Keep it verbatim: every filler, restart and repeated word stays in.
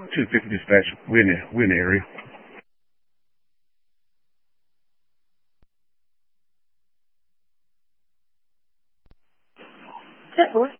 two fifty dispatch. We're in the, we're in the area. ten four.